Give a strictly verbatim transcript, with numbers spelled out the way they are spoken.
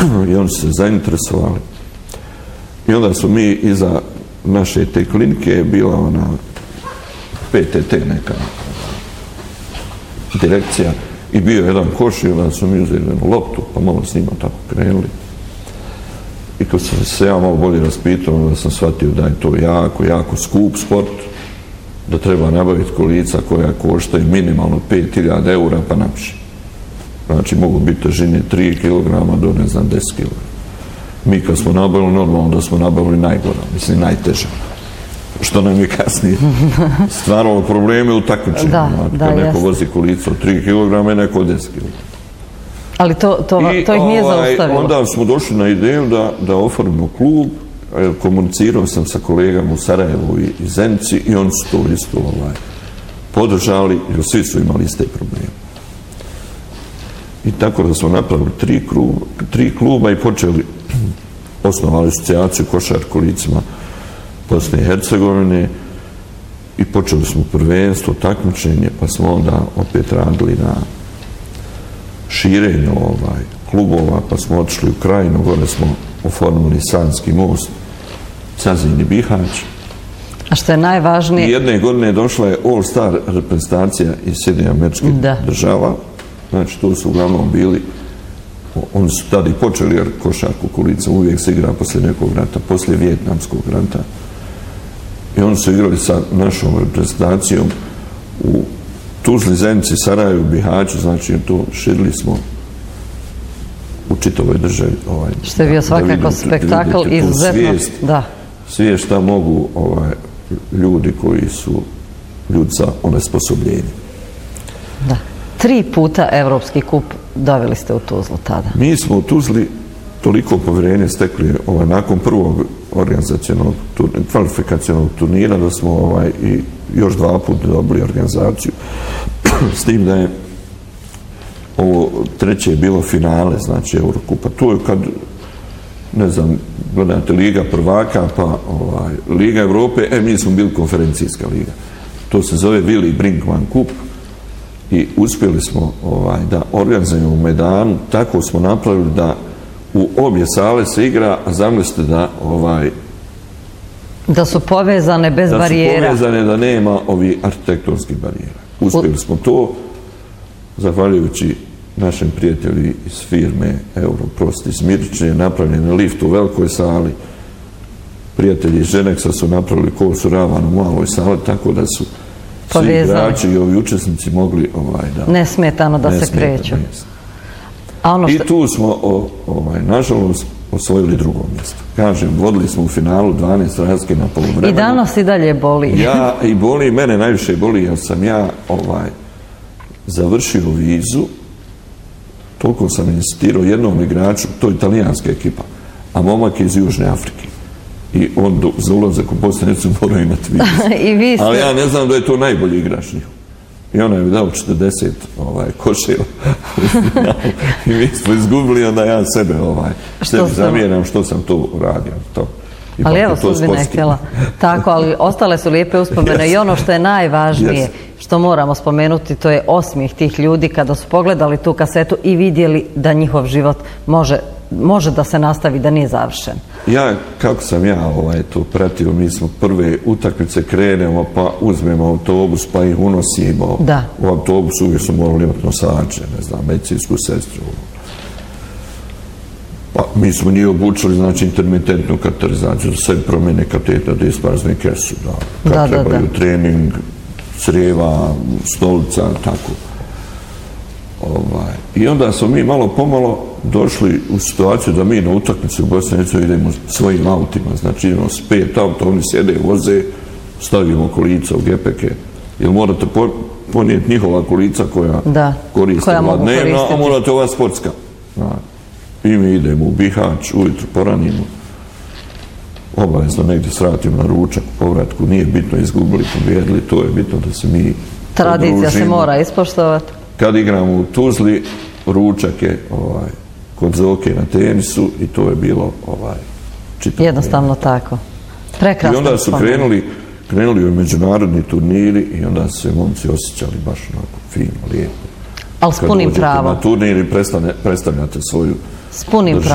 i oni su se zainteresovali. I onda su mi iza naše te klinike je bila ona P T T neka direkcija i bio jedan koš i onda su mi uzeli jednu loptu pa malo s njima tako krenuli. I kad sam se ja malo bolje raspitao, onda sam shvatio da je to jako, jako skup sport, da treba nabaviti kolica koja koštaju minimalno pet hiljada eura pa napše. Znači mogu biti težine tri kilograma do ne znam deset kilograma. Mi kad smo nabavili, normalno da smo nabavili najgora, mislim najteže. Što nam je kasnije stvaralo probleme u takmičenju. Da, da, kad neko jest. vozi kolicu od tri kilograma i neko od deset kilograma. Ali to, to, I, to ih nije ovaj, zaustavilo. Onda smo došli na ideju da, da oformimo klub. Komunicirao sam sa kolegama u Sarajevu i, i Zenici i oni su to isto ovaj, podržali jer svi su imali iste probleme. I tako da smo napravili tri, klub, tri kluba i počeli osnovali asocijaciju košarkolicima Bosne i Hercegovine i počeli smo prvenstvo, takmičenje, pa smo onda opet radili na širenju ovaj, klubova, pa smo otišli u Krajinu, gore smo oformili Sanski most, Cazin i Bihać. A što je najvažnije... I jedne godine došla je All-Star reprezentacija iz Sjedinjenih Američkih Država. Znači, to su uglavnom bili, oni su tada i počeli, jer košarku kolica uvijek se igra poslije nekog rata, poslije Vijetnamskog rata. I oni su igrali sa našom reprezentacijom u Tuzli, Zenici, Sarajevu, Bihaću, znači to širili smo u čitavoj državi. Ovaj, što je bio svakako spektakl izuzetno. Da. Svijest šta mogu ovaj, ljudi koji su ljudi sa onesposobljenjem. Da. Tri puta Evropski kup doveli ste u Tuzlu tada. Mi smo u Tuzli toliko povjerenja stekli ovaj, nakon prvog organizacionog kvalifikacionog turnira da smo ovaj, i još dva puta dobili organizaciju. S tim da je ovo treće je bilo finale, znači Eurokupa. To je kad, ne znam, gledate Liga prvaka, pa ovaj, Liga Evrope, e, mi smo bili konferencijska liga. To se zove Willy Brinkman Kup i uspjeli smo ovaj, da organizujemo u Medanu, tako smo napravili da u obje sale se igra, a zamislite da ovaj, da su povezane bez da barijera. Da su povezane, da nema ovih arhitektonskih barijera. Uspjeli smo to, zahvaljujući našem prijatelji iz firme Europrost iz Mirične, napravljen lift u velikoj sali. Prijatelji iz Ženeksa su napravili kosu ravan u maloj sali, tako da su svi igrači i ovi učesnici mogli ovaj, da... Nesmetano da se kreću. A ono što... I tu smo, o, ovaj, nažalost, osvojili drugo mjesto. Kažem, vodili smo u finalu dvanaest razlike na poluvremenu. I danas i dalje boli. Ja i boli, mene najviše boli, jer sam ja ovaj, završio vizu, toliko sam insistirao jednom igraču, to je italijanska ekipa, a momak je iz Južne Afrike. I on do, za ulazak u Bosnu morao imati vizu. I vi ste... Ali ja ne znam da je to najbolji igrač njihov. I ona je mi dao četrdeset ovaj, koševa. I mi smo izgubili, onda ja sebe ovaj, sebi zamjeram što sam to uradio. To. Ali evo, sudbina je htjela. Tako, ali ostale su lijepe uspomene yes. I ono što je najvažnije, yes. Što moramo spomenuti, to je osmijeh tih ljudi kada su pogledali tu kasetu i vidjeli da njihov život može, može da se nastavi, da nije završen. Ja, kako sam ja ovaj, to pratio, mi smo prve utakmice krenemo, pa uzmemo autobus, pa ih unosimo. Da. U autobusu uvijek smo morali imati nosače, ne znam, medicinsku sestru. Pa, mi smo njih obučili, znači, intermitentnu kateterizaciju, da sve promjene kateta, da isparzne kesu, da, kad da, trebaju da, da. trening, crijeva, stolica, tako. Ovaj. I onda smo mi malo pomalo došli u situaciju da mi na utakmicu u Bosni i Hercegovini idemo svojim autima, znači idemo s pet auta, oni sjede, voze, stavimo kolica u gepeke, jer morate po, ponijeti njihova kolica koja da, koriste dnevno, a morate ova sportska. Znači. I mi idemo u Bihać, ujutro poranimo, obavezno negdje sratimo na ručak, povratku, nije bitno izgubili, pobjedili, to je bitno da se mi tradicija podružimo. Se mora ispoštovati. Kad igramo u Tuzli, ručak je ovaj, kod Zoke na tenisu i to je bilo ovaj, čitavo. Jednostavno vrijeme. Tako. Prekrasno. I onda su krenuli, krenuli u međunarodni turniri i onda su se momci osjećali baš onako fino, lijepo. Ali s punim pravom. Kad dođete na turnir i predstavljate svoju s punim pravom.